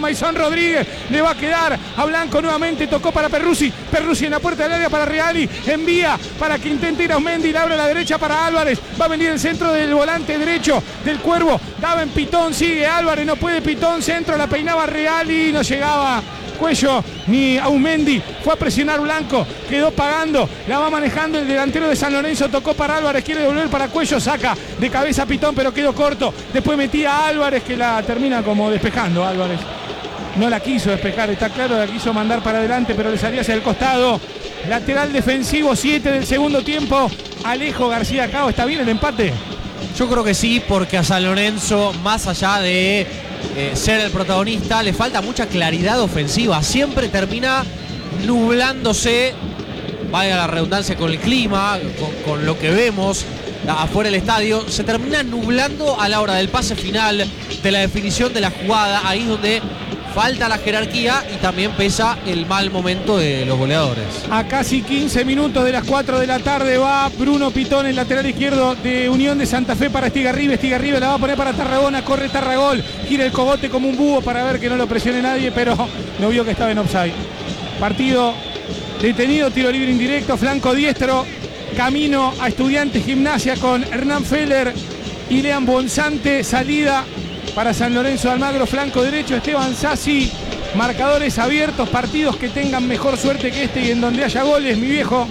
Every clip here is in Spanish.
Maison Rodríguez, le va a quedar a Blanco nuevamente, tocó para Perruzzi en la puerta del área para Reali, envía para que intente ir a Aumendi, le abre a la derecha para Álvarez, va a venir el centro del volante derecho del Cuervo, daba en Pitón, sigue Álvarez, no puede Pitón, centro, la peinaba Reali, no llegaba Cuello ni Aumendi, fue a presionar Blanco, quedó pagando, la va manejando el delantero de San Lorenzo, tocó para Álvarez, quiere devolver para Cuello, saca de cabeza Pitón, pero quedó corto, después metía a Álvarez, que la termina como despejando. Álvarez no la quiso despejar, está claro, la quiso mandar para adelante, pero le salía hacia el costado. Lateral defensivo, 7 del segundo tiempo, Alejo García Cao. ¿Está bien el empate? Yo creo que sí, porque a San Lorenzo, más allá de ser el protagonista, le falta mucha claridad ofensiva. Siempre termina nublándose, vaya la redundancia, con el clima, con lo que vemos afuera del estadio. Se termina nublando a la hora del pase final, de la definición de la jugada. Ahí es donde falta la jerarquía y también pesa el mal momento de los goleadores. A casi 15 minutos de las 4 de la tarde va Bruno Pitón, el lateral izquierdo de Unión de Santa Fe, para Estigarribia. Estigarribia la va a poner para Tarragona, corre Tarragol, gira el cogote como un búho para ver que no lo presione nadie, pero no vio que estaba en offside. Partido detenido, tiro libre indirecto, flanco diestro, camino a Estudiantes Gimnasia con Hernán Feller y Lean Bonzante, salida para San Lorenzo de Almagro, flanco derecho Esteban Sassi. Marcadores abiertos, partidos que tengan mejor suerte que este y en donde haya goles, mi viejo.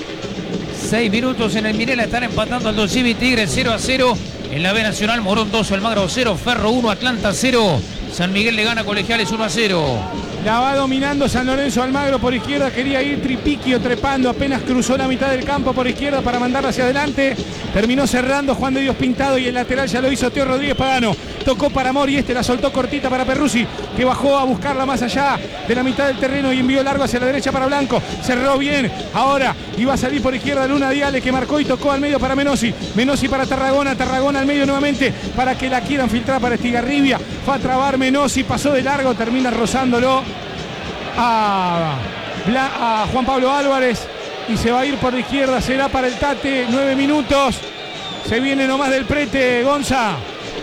6 minutos en el Mirela, están empatando Aldo Civi Tigre 0-0. En la B Nacional, Morón 2, Almagro 0, Ferro 1, Atlanta 0. San Miguel le gana a Colegiales 1-0. La va dominando San Lorenzo. Almagro por izquierda, quería ir Tripiquio trepando, apenas cruzó la mitad del campo por izquierda para mandarla hacia adelante. Terminó cerrando Juan de Dios Pintado y el lateral ya lo hizo Teo Rodríguez Pagano. Tocó para Mori, la soltó cortita para Perruzzi, que bajó a buscarla más allá de la mitad del terreno y envió largo hacia la derecha para Blanco. Cerró bien, ahora iba a salir por izquierda Luna Diale, que marcó y tocó al medio para Menossi. Menossi para Tarragona, Tarragona al medio nuevamente para que la quieran filtrar para Estigarribia. Fue a trabar Menossi, pasó de largo, termina rozándolo a Juan Pablo Álvarez y se va a ir por la izquierda. Será para el Tate. 9 minutos, se viene nomás del prete, Gonza.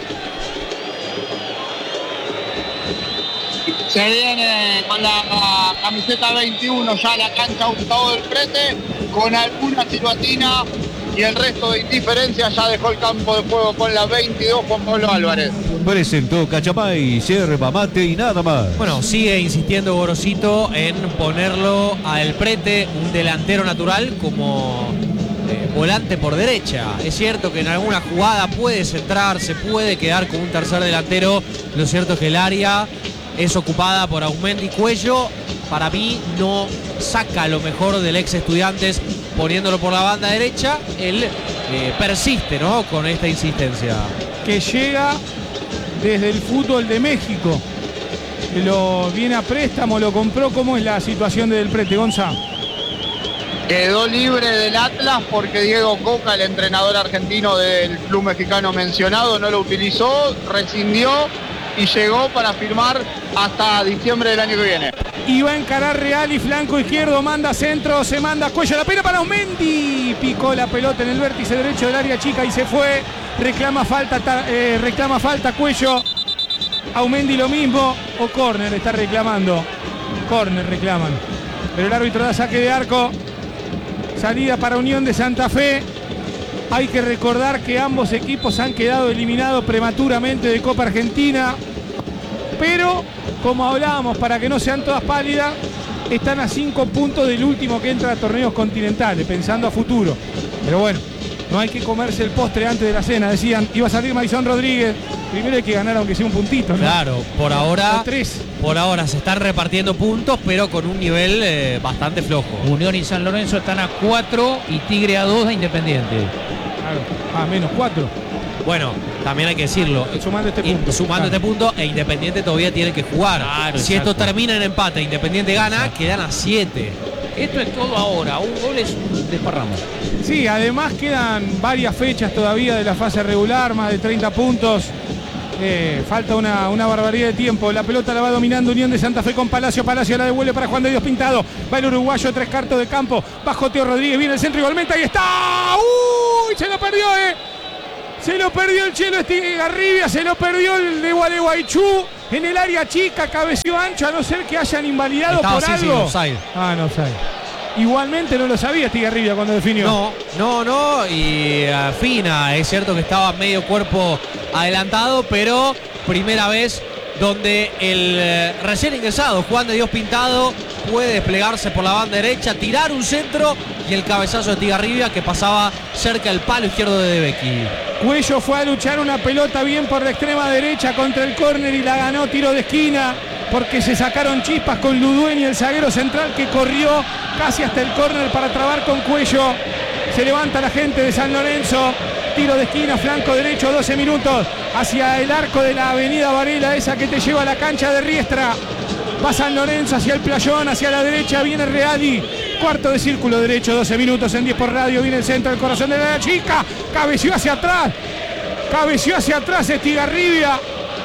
Se viene con la camiseta 21 ya la cancha Gustavo del Prete, con alguna silbatina y el resto de indiferencia. Ya dejó el campo de juego con la 22 Juan Pablo Álvarez. Presentó Cachamay, yerba mate y nada más. Bueno, sigue insistiendo Gorosito en ponerlo a El Prete, un delantero natural, como volante por derecha. Es cierto que en alguna jugada puede centrarse, puede quedar como un tercer delantero. Lo cierto es que el área es ocupada por Aumendi. Cuello, para mí, no saca lo mejor del ex Estudiantes poniéndolo por la banda derecha. Él persiste, ¿no?, con esta insistencia. Que llega desde el fútbol de México. Lo viene a préstamo, lo compró. ¿Cómo es la situación de Del Prete, Gonza? Quedó libre del Atlas porque Diego Coca, el entrenador argentino del club mexicano mencionado, no lo utilizó, rescindió y llegó para firmar hasta diciembre del año que viene. Y va a encarar Reali, flanco izquierdo, manda centro, se manda Cuello, la pena para Aumendi, picó la pelota en el vértice derecho del área chica y se fue. Reclama falta Cuello. Aumendi lo mismo, o córner está reclamando. Córner reclaman, pero el árbitro da saque de arco. Salida para Unión de Santa Fe. Hay que recordar que ambos equipos han quedado eliminados prematuramente de Copa Argentina, pero como hablábamos, para que no sean todas pálidas, están a 5 puntos del último que entra a torneos continentales, pensando a futuro. Pero bueno, no hay que comerse el postre antes de la cena. Decían, iba a salir Maison Rodríguez, primero hay que ganar aunque sea un puntito, ¿no? Claro, por ahora se están repartiendo puntos, pero con un nivel bastante flojo. Unión y San Lorenzo están a 4 y Tigre a 2 de Independiente. Claro, menos 4. Bueno, también hay que decirlo, sumando este punto, e Independiente todavía tiene que jugar. Claro, si esto termina en empate, Independiente gana, quedan a 7. Esto es todo ahora, un gol es un desparramo. Sí, además quedan varias fechas todavía de la fase regular, más de 30 puntos. Falta una barbaridad de tiempo. La pelota la va dominando Unión de Santa Fe con Palacio. Palacio la devuelve para Juan de Dios Pintado. Va el uruguayo, 3 cuartos de campo. Bajo Teo Rodríguez, viene el centro igualmente. Ahí está. ¡Uy! Se lo perdió, Se lo perdió el Chelo Estigarribia. Se lo perdió el de Gualeguaychú. en el área chica, cabeció ancho, a no ser que hayan invalidado Estaba por sí, algo. sí, offside. Ah, no, offside. Igualmente no lo sabía Estigarribia cuando definió. No, y Fina, es cierto que estaba medio cuerpo adelantado, pero primera vez donde el recién ingresado Juan de Dios Pintado puede desplegarse por la banda derecha, tirar un centro y el cabezazo de Estigarribia que pasaba cerca del palo izquierdo de Becchi. Cuello fue a luchar una pelota bien por la extrema derecha contra el córner y la ganó tiro de esquina, porque se sacaron chispas con Ludueña, el zaguero central, que corrió casi hasta el córner para trabar con Cuello. Se levanta la gente de San Lorenzo. Tiro de esquina, flanco derecho, 12 minutos. Hacia el arco de la avenida Varela, esa que te lleva a la cancha de Riestra. Va San Lorenzo hacia el playón, hacia la derecha viene Reali. Cuarto de círculo derecho, 12 minutos en 10 por radio. Viene el centro, el corazón de la chica. Cabeció hacia atrás Estigarribia.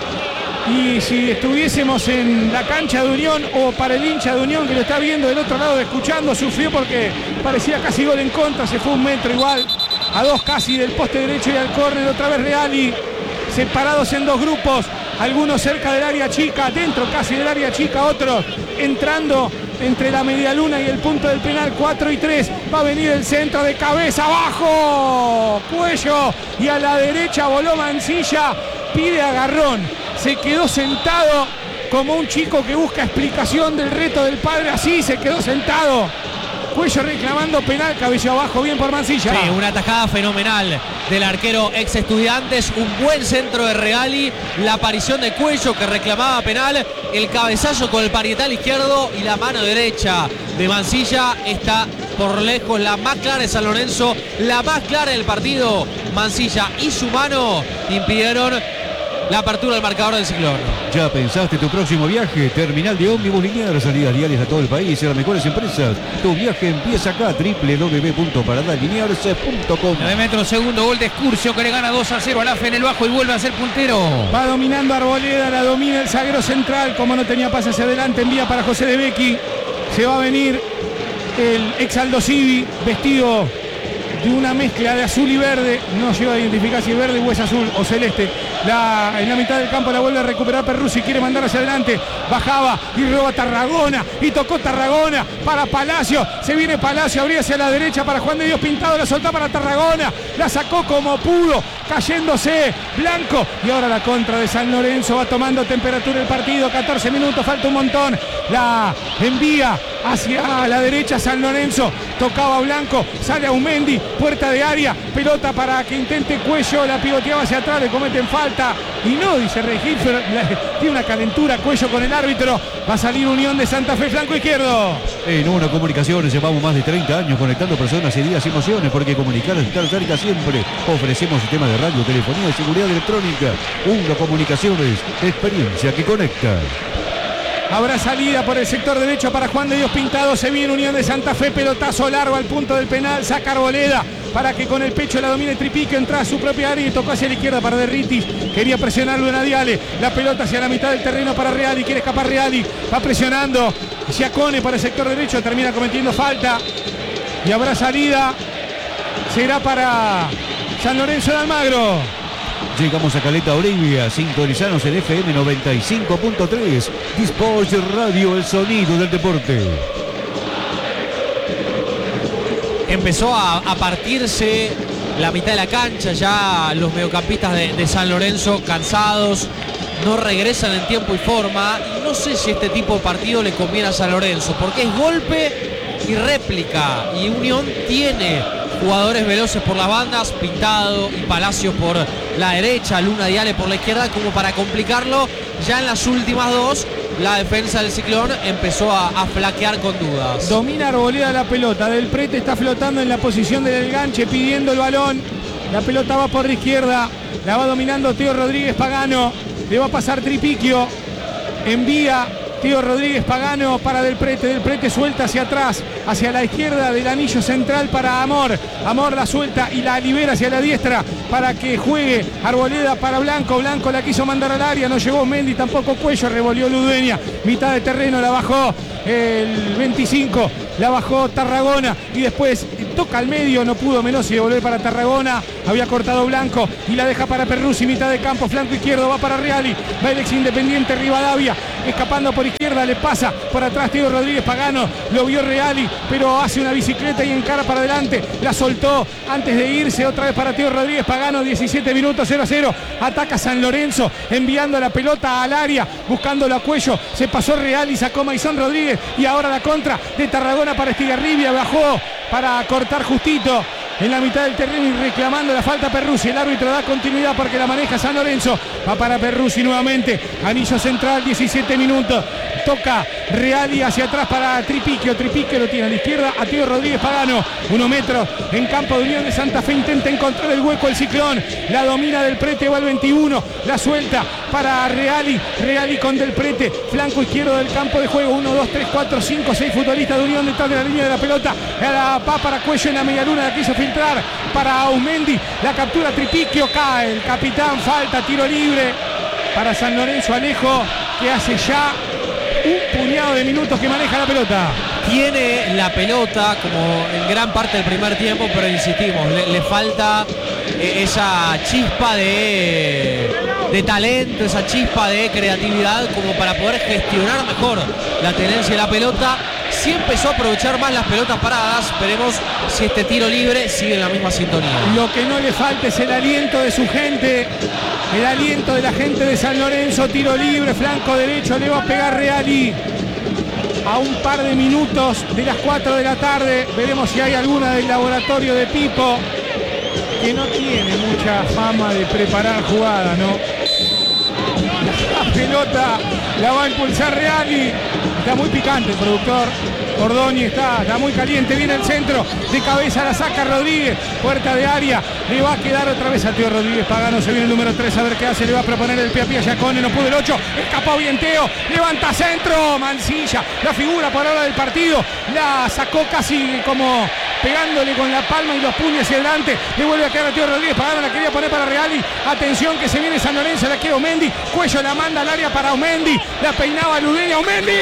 Y si estuviésemos en la cancha de Unión o para el hincha de Unión que lo está viendo del otro lado, escuchando, sufrió porque parecía casi gol en contra, se fue un metro igual, a 2 casi del poste derecho y al córner, otra vez Reali, separados en 2 grupos, algunos cerca del área chica, dentro casi del área chica, otros entrando entre la medialuna y el punto del penal, 4 y 3, va a venir el centro de cabeza, abajo, Cuello, y a la derecha voló Mancilla, pide agarrón. Se quedó sentado como un chico que busca explicación del reto del padre, así se quedó sentado. Cuello reclamando penal, cabello abajo, bien por Mancilla. Sí, una atajada fenomenal del arquero ex Estudiantes, un buen centro de Reali, la aparición de Cuello que reclamaba penal, el cabezazo con el parietal izquierdo y la mano derecha de Mancilla. Está por lejos la más clara de San Lorenzo, la más clara del partido. Mancilla y su mano impidieron la apertura del marcador del Ciclón. ¿Ya pensaste tu próximo viaje? Terminal de ómnibus lineal, salidas diarias a todo el país y a las mejores empresas. Tu viaje empieza acá, www.paradalinearse.com. 9 metros, segundo gol de Escurcio que le gana 2-0 al AFE en el bajo y vuelve a ser puntero. Va dominando Arboleda, la domina el zaguero central, como no tenía pase hacia adelante, envía para José de Becchi. Se va a venir el ex Aldo Civi, vestido de una mezcla de azul y verde, no llega a identificar si es verde o es azul o celeste. En la mitad del campo la vuelve a recuperar Perruzzi, quiere mandar hacia adelante, bajaba y roba Tarragona, y tocó Tarragona para Palacio, se viene Palacio, abría hacia la derecha para Juan de Dios Pintado, la soltó para Tarragona, la sacó como pudo, cayéndose Blanco, y ahora la contra de San Lorenzo, va tomando temperatura el partido, 14 minutos, falta un montón, la envía hacia la derecha San Lorenzo, tocaba Blanco, sale a Aumendi, puerta de área, pelota para que intente Cuello, la pivoteaba hacia atrás, le cometen falta, y no, dice Regilfer, tiene una calentura Cuello con el árbitro, va a salir Unión de Santa Fe, flanco izquierdo. En Uno Comunicaciones llevamos más de 30 años conectando personas, ideas y emociones, porque comunicar es estar cerca siempre. Ofrecemos sistemas de radio, telefonía y seguridad electrónica. Uno Comunicaciones, experiencia que conecta. Habrá salida por el sector derecho para Juan de Dios Pintado, se viene Unión de Santa Fe, pelotazo largo al punto del penal, saca Arboleda para que con el pecho la domine Tripique, entra a su propia área y tocó hacia la izquierda para Derritis, quería presionarlo en Adiale, la pelota hacia la mitad del terreno para Reali, quiere escapar Reali, va presionando Giacone para el sector derecho, termina cometiendo falta y habrá salida, será para San Lorenzo de Almagro. Llegamos a Caleta Olivia, sintonizanos en FM 95.3, Disport Radio, el sonido del deporte. Empezó a partirse la mitad de la cancha, ya los mediocampistas de San Lorenzo cansados, no regresan en tiempo y forma, y no sé si este tipo de partido le conviene a San Lorenzo, porque es golpe y réplica, y Unión tiene jugadores veloces por las bandas, Pintado y Palacio por la derecha, Luna Diale por la izquierda, como para complicarlo. Ya en las últimas dos, la defensa del Ciclón empezó a flaquear con dudas. Domina Arboleda la pelota, Del Prete está flotando en la posición del enganche, pidiendo el balón. La pelota va por la izquierda, la va dominando Teo Rodríguez Pagano, le va a pasar Tripiquio, envía Teo Rodríguez Pagano para Del Prete suelta hacia atrás, hacia la izquierda del anillo central para Amor la suelta y la libera hacia la diestra para que juegue Arboleda para Blanco la quiso mandar al área, no llegó Mendy, tampoco Cuello, revolvió Ludueña, mitad de terreno la bajó el 25, la bajó Tarragona y después toca al medio, no pudo Menossi de volver para Tarragona, había cortado Blanco y la deja para Perruzzi, mitad de campo, flanco izquierdo, va para Reali, va el ex Independiente Rivadavia, escapando por izquierda, le pasa por atrás Teo Rodríguez Pagano, lo vio Reali, pero hace una bicicleta y encara para adelante, la soltó antes de irse, otra vez para Teo Rodríguez Pagano, 17 minutos, 0-0, ataca San Lorenzo, enviando la pelota al área, buscándolo a Cuello, se pasó Reali, sacó Maizón Rodríguez y ahora la contra de Tarragona para Estigarribia, bajó para cortar justito en la mitad del terreno y reclamando la falta Perruzzi. El árbitro da continuidad porque la maneja San Lorenzo. Va para Perruzzi nuevamente. Anillo central, 17 minutos. Toca Reali hacia atrás para Tripiquio. Tripiquio lo tiene a la izquierda a Teo Rodríguez Pagano. 1 metro en campo de Unión de Santa Fe. Intenta encontrar el hueco el Ciclón. La domina Del Prete, va el 21. La suelta para Reali. Reali con Del Prete. Flanco izquierdo del campo de juego. 1, 2, 3, 4, 5, 6 futbolistas de Unión detrás de la línea de la pelota. Va para Cuello en la medialuna. La quiso filtrar para Aumendi. La captura Tripiquio. Cae el capitán. Falta, tiro libre para San Lorenzo. Alejo, que hace ya un puñado de minutos que maneja la pelota. Tiene la pelota como en gran parte del primer tiempo, pero insistimos, le falta esa chispa de talento, esa chispa de creatividad como para poder gestionar mejor la tenencia de la pelota. Sí empezó a aprovechar más las pelotas paradas. Veremos si este tiro libre sigue en la misma sintonía. Lo que no le falta es el aliento de su gente, el aliento de la gente de San Lorenzo. Tiro libre, flanco derecho, le va a pegar Reali a un par de minutos de las 4 de la tarde. Veremos si hay alguna del laboratorio de Pipo, que no tiene mucha fama de preparar jugada, ¿no? La pelota la va a impulsar Reali. Está muy picante el productor. Ordóñez está muy caliente, viene el centro, de cabeza la saca Rodríguez, puerta de área, le va a quedar otra vez a Teo Rodríguez Pagano, se viene el número 3 a ver qué hace, le va a proponer el pie a pie a Giacone, no pudo el 8, escapó bien Teo, levanta centro, Mancilla, la figura por ahora del partido, la sacó casi como pegándole con la palma y los puños hacia adelante, le vuelve a quedar a Teo Rodríguez Pagano, la quería poner para Reali, atención que se viene San Lorenzo, la queda Aumendi, Cuello la manda al área para Aumendi, la peinaba Ludeña, Aumendi,